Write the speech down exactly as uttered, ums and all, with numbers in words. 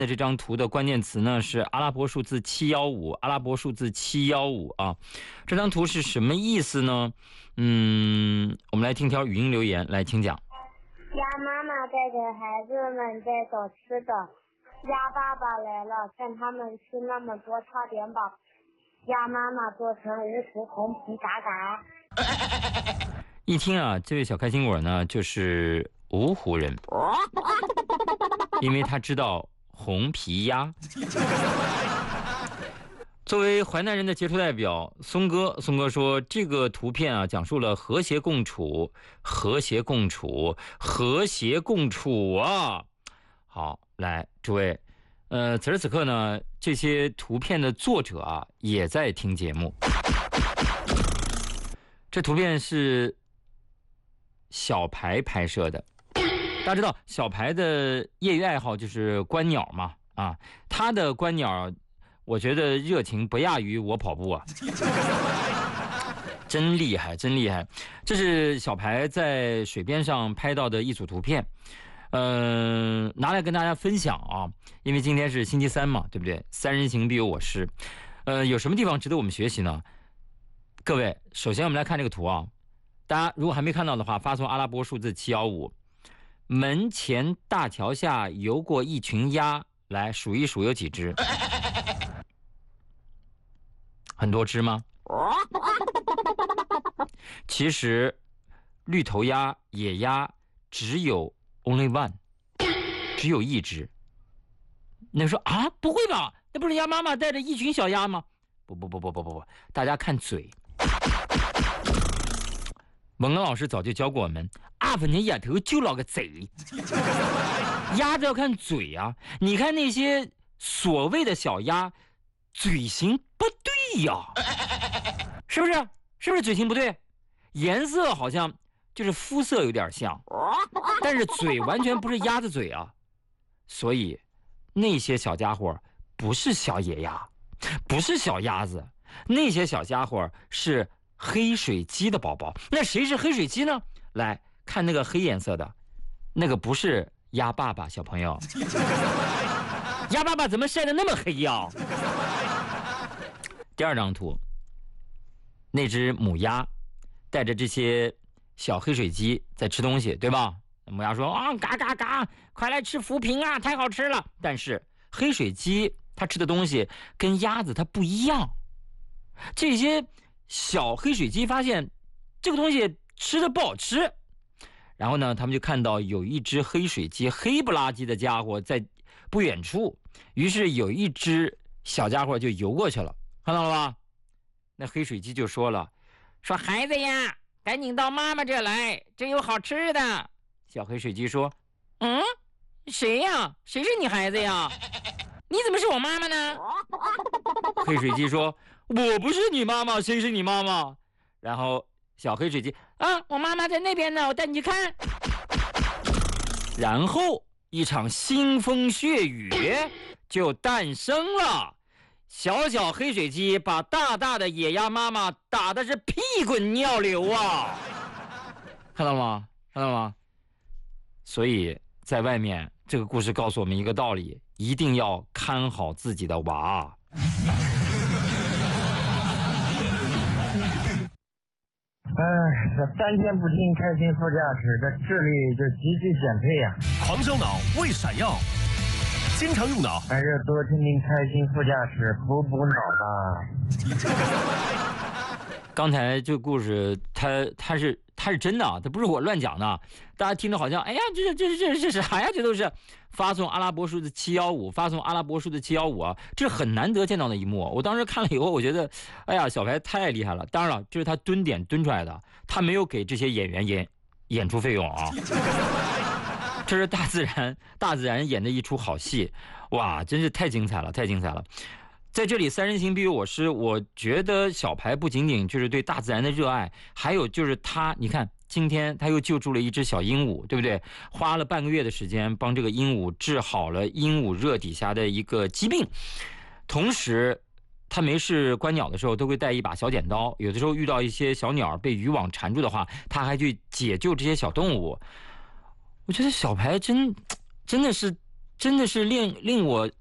的这张图的关键词呢是阿拉伯数字七一五，阿拉伯数字七一五啊。这张图是什么意思呢？嗯，我们来听条语音留言，来请讲。 鸭妈妈带着孩子们在找吃的，鸭爸爸来了，看他们吃那么多，差点把鸭妈妈做成五图红皮嘎嘎。 一听啊，这位小开心果呢就是芜湖人，因为他知道红皮鸭。作为淮南人的杰出代表，松哥，松哥说这个图片啊，讲述了和谐共处，和谐共处，和谐共处啊。好，来，诸位，呃，此时此刻呢，这些图片的作者啊，也在听节目。这图片是小排拍摄的，大家知道小排的业余爱好就是观鸟嘛，啊，他的观鸟。我觉得热情不亚于我跑步啊，真厉害，真厉害！这是小排在水边上拍到的一组图片，嗯、呃，拿来跟大家分享啊。因为今天是星期三嘛，对不对？三人行必有我师，呃，有什么地方值得我们学习呢？各位，首先我们来看这个图啊，大家如果还没看到的话，发送阿拉伯数字七一五。门前大桥下游过一群鸭，来数一数有几只。很多只吗？其实绿头鸭、野鸭只有 only one， 只有一只。那说啊，不会吧？那不是鸭妈妈带着一群小鸭吗？不不不不不不不，大家看嘴。文刚老师早就教过我们，阿粉你眼头就老个贼。鸭子要看嘴啊，你看那些所谓的小鸭，嘴型不对呀，是不是？是不是嘴型不对？颜色好像就是肤色有点像，但是嘴完全不是鸭子嘴啊。所以那些小家伙不是小野鸭，不是小鸭子，那些小家伙是黑水鸡的宝宝。那谁是黑水鸡呢？来看那个黑颜色的，那个不是鸭爸爸，小朋友。鸭爸爸怎么晒得那么黑呀？第二张图，那只母鸭带着这些小黑水鸡在吃东西，对吧？母鸭说啊，嘎嘎嘎，快来吃浮萍啊，太好吃了。但是黑水鸡它吃的东西跟鸭子它不一样，这些小黑水鸡发现这个东西吃的不好吃，然后呢，他们就看到有一只黑水鸡黑不拉几的家伙在不远处，于是有一只小家伙就游过去了，看到了吧？那黑水鸡就说了，说孩子呀，赶紧到妈妈这来，这有好吃的。小黑水鸡说，嗯，谁呀？谁是你孩子呀？你怎么是我妈妈呢？黑水鸡说，我不是你妈妈，谁是你妈妈？然后小黑水鸡啊，我妈妈在那边呢，我带你去看。然后一场腥风血雨就诞生了。小小黑水鸡把大大的野鸭妈妈打的是屁滚尿流啊！看到了吗？看到了吗？所以在外面，这个故事告诉我们一个道理，一定要看好自己的娃。 哎，这三天不听开心副驾驶，这智力就急剧减退呀、 啊！狂烧脑，为闪耀，经常用脑， 还是多听听开心副驾驶，补补脑吧。 刚才这个故事，它它是它是真的啊，它不是我乱讲的。大家听着好像，哎呀，这这这这是啥呀？这都是发送阿拉伯数字七一五，发送阿拉伯数字七一五啊，这是很难得见到的一幕。我当时看了以后，我觉得，哎呀，小排太厉害了。当然了，这是他蹲点蹲出来的，他没有给这些演员演演出费用啊。这是大自然，大自然演的一出好戏，哇，真是太精彩了，太精彩了。在这里，三人行必有我师。我觉得小排不仅仅就是对大自然的热爱，还有就是他，你看今天他又救助了一只小鹦鹉，对不对？花了半个月的时间帮这个鹦鹉治好了鹦鹉热底下的一个疾病，同时他没事观鸟的时候都会带一把小剪刀，有的时候遇到一些小鸟被渔网缠住的话，他还去解救这些小动物。我觉得小排真真的是真的是令令我